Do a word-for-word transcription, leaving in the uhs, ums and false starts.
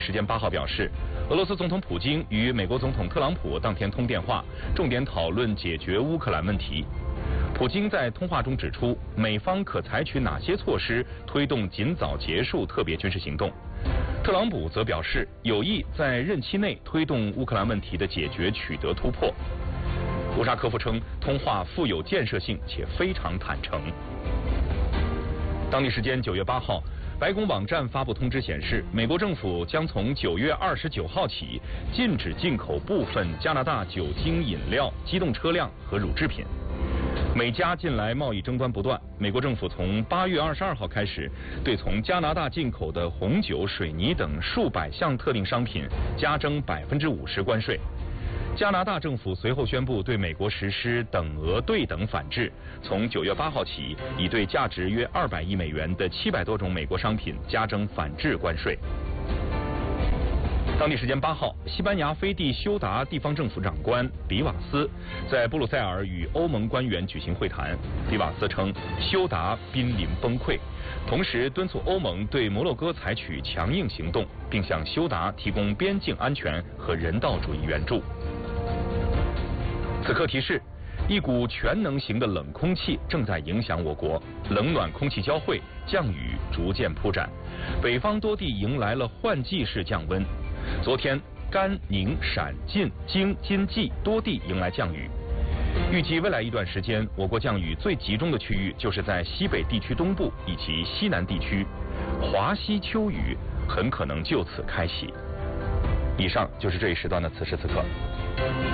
时间八号表示，俄罗斯总统普京与美国总统特朗普当天通电话，重点讨论解决乌克兰问题。普京在通话中指出，美方可采取哪些措施推动尽早结束特别军事行动。特朗普则表示，有意在任期内推动乌克兰问题的解决取得突破。乌沙科夫称，通话富有建设性且非常坦诚。当地时间九月八号，白宫网站发布通知显示，美国政府将从九月二十九号起禁止进口部分加拿大酒精饮料、机动车辆和乳制品。美加近来贸易争端不断，美国政府从八月二十二号开始，对从加拿大进口的红酒、水泥等数百项特定商品加征百分之五十关税。加拿大政府随后宣布对美国实施等额对等反制，从九月八号起，已对价值约二百亿美元的七百多种美国商品加征反制关税。当地时间八号，西班牙飞地休达地方政府长官比瓦斯在布鲁塞尔与欧盟官员举行会谈。比瓦斯称，休达濒临崩溃，同时敦促欧盟对摩洛哥采取强硬行动，并向休达提供边境安全和人道主义援助。此刻提示，一股全能型的冷空气正在影响我国，冷暖空气交汇，降雨逐渐铺展，北方多地迎来了换季式降温。昨天，甘宁、陕晋、京、津冀多地迎来降雨。预计未来一段时间，我国降雨最集中的区域就是在西北地区东部以及西南地区，华西秋雨很可能就此开启。以上就是这一时段的此时此刻。